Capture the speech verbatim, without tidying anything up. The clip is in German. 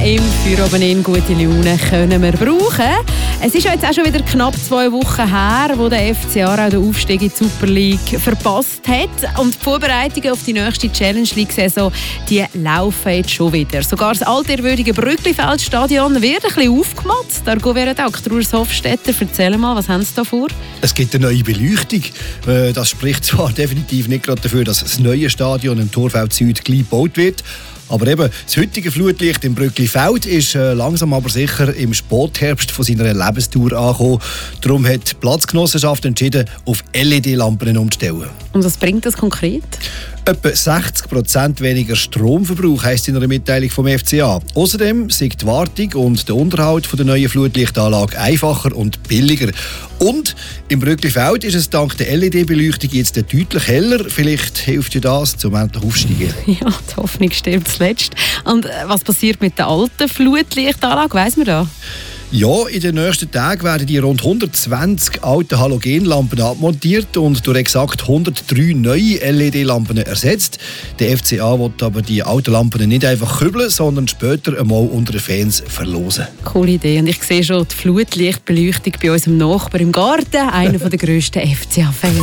im Feierabend gute Laune können wir brauchen. Es ist ja jetzt auch schon wieder knapp zwei Wochen her, wo der F C Aarau den Aufstieg in die Super League verpasst hat. Und die Vorbereitungen auf die nächste Challenge League-Saison, die laufen jetzt schon wieder. Sogar das altehrwürdige Brücklifeldstadion wird ein bisschen aufgemacht. Argo-Redakteur Urs Hofstetter, erzähl mal, was haben Sie da vor? Es gibt eine neue Beleuchtung. Das spricht zwar definitiv nicht gerade dafür, dass das neue Stadion im Torfeld Süd gleich gebaut wird. Aber eben, das heutige Flutlicht im Brücklifeld ist äh, langsam aber sicher im Spätherbst von seiner Lebenstour angekommen. Darum hat die Platzgenossenschaft entschieden, auf L E D-Lampen umzustellen. Und was bringt das konkret? Etwa sechzig Prozent weniger Stromverbrauch, heisst in einer Mitteilung vom F C A. Außerdem sind die Wartung und der Unterhalt von der neuen Flutlichtanlage einfacher und billiger. Und im Brücklifeld ist es dank der L E D-Beleuchtung jetzt deutlich heller. Vielleicht hilft dir das, zum endlich aufsteigen. Ja, die Hoffnung stirbt zuletzt. Und was passiert mit der alten Flutlichtanlage, weiss man da? Ja, in den nächsten Tagen werden die rund hundertzwanzig alten Halogenlampen abmontiert und durch exakt hundertdrei neue L E D-Lampen ersetzt. Der F C A will aber die alten Lampen nicht einfach kübeln, sondern später einmal unter den Fans verlosen. Coole Idee. Und ich sehe schon die Flutlichtbeleuchtung bei unserem Nachbar im Garten, einer der grössten F C A-Fans.